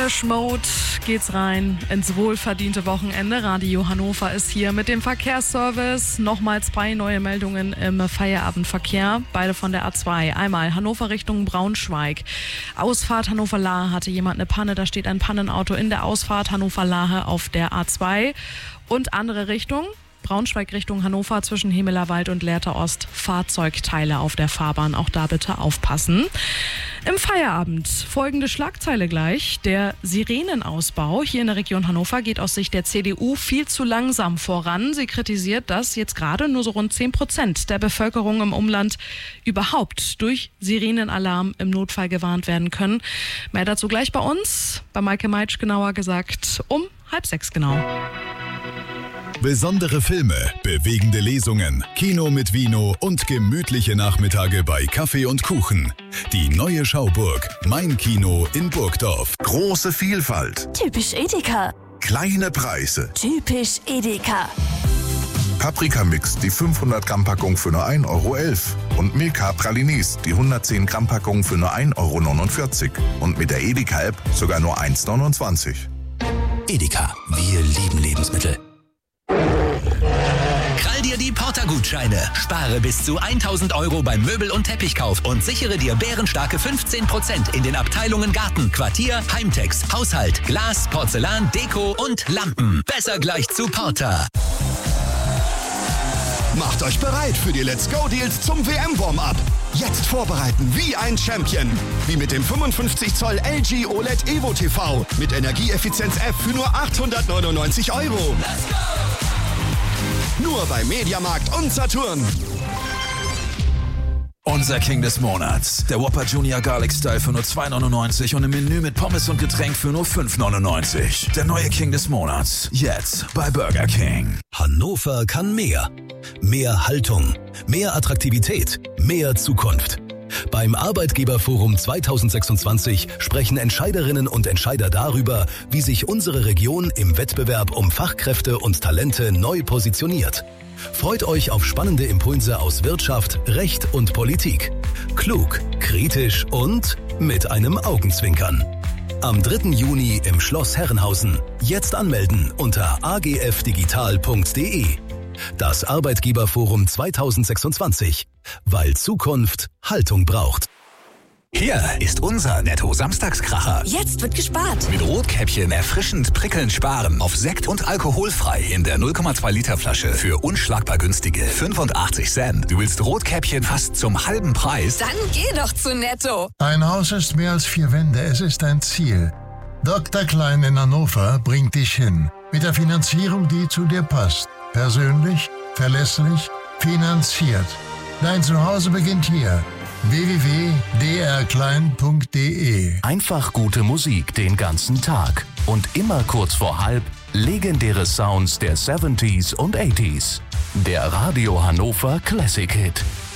Depeche Mode geht's rein ins wohlverdiente Wochenende. Radio Hannover ist hier mit dem Verkehrsservice. Nochmal 2 neue Meldungen im Feierabendverkehr, beide von der A2. Einmal Hannover Richtung Braunschweig. Ausfahrt Hannover-Lahe hatte jemand eine Panne. Da steht ein Pannenauto in der Ausfahrt Hannover-Lahe auf der A2. Und andere Richtung, Braunschweig Richtung Hannover zwischen Hemelerwald und Lehrter Ost, Fahrzeugteile auf der Fahrbahn. Auch da bitte aufpassen. Im Feierabend folgende Schlagzeile gleich. Der Sirenenausbau hier in der Region Hannover geht aus Sicht der CDU viel zu langsam voran. Sie kritisiert, dass jetzt gerade nur so rund 10% der Bevölkerung im Umland überhaupt durch Sirenenalarm im Notfall gewarnt werden können. Mehr dazu gleich bei uns, bei Maike Meitsch genauer gesagt, um 5:30 genau. Besondere Filme, bewegende Lesungen, Kino mit Vino und gemütliche Nachmittage bei Kaffee und Kuchen. Die neue Schauburg, Mein Kino in Burgdorf. Große Vielfalt. Typisch Edeka. Kleine Preise. Typisch Edeka. Paprikamix, die 500 Gramm Packung für nur 1,11 € und Milka Pralinis, die 110 Gramm Packung für nur 1,49 € und mit der Edeka-App sogar nur 1,29 €. Edeka, wir lieben Lebensmittel. Krall dir die Porter-Gutscheine. Spare bis zu 1.000 € beim Möbel- und Teppichkauf und sichere dir bärenstarke 15% in den Abteilungen Garten, Quartier, Heimtex, Haushalt, Glas, Porzellan, Deko und Lampen. Besser gleich zu Porter. Macht euch bereit für die Let's Go Deals zum WM-Warm-Up. Jetzt vorbereiten wie ein Champion. Wie mit dem 55 Zoll LG OLED Evo TV mit Energieeffizienz F für nur 899 €. Let's go! Nur bei Mediamarkt und Saturn. Unser King des Monats. Der Whopper Junior Garlic Style für nur 2,99 € und im Menü mit Pommes und Getränk für nur 5,99 €. Der neue King des Monats. Jetzt bei Burger King. Hannover kann mehr. Mehr Haltung, mehr Attraktivität, mehr Zukunft. Beim Arbeitgeberforum 2026 sprechen Entscheiderinnen und Entscheider darüber, wie sich unsere Region im Wettbewerb um Fachkräfte und Talente neu positioniert. Freut euch auf spannende Impulse aus Wirtschaft, Recht und Politik. Klug, kritisch und mit einem Augenzwinkern. Am 3. Juni im Schloss Herrenhausen. Jetzt anmelden unter agfdigital.de. Das Arbeitgeberforum 2026, weil Zukunft Haltung braucht. Hier ist unser Netto-Samstagskracher. Jetzt wird gespart. Mit Rotkäppchen erfrischend prickelnd sparen auf Sekt und alkoholfrei in der 0,2 Liter Flasche für unschlagbar günstige 85 Cent. Du willst Rotkäppchen fast zum halben Preis? Dann geh doch zu Netto. Ein Haus ist mehr als 4 Wände, es ist ein Ziel. Dr. Klein in Hannover bringt dich hin. Mit der Finanzierung, die zu dir passt. Persönlich, verlässlich, finanziert. Dein Zuhause beginnt hier. www.drklein.de. Einfach gute Musik den ganzen Tag. Und immer kurz vor halb legendäre Sounds der 70s und 80s. Der Radio Hannover Classic Hit.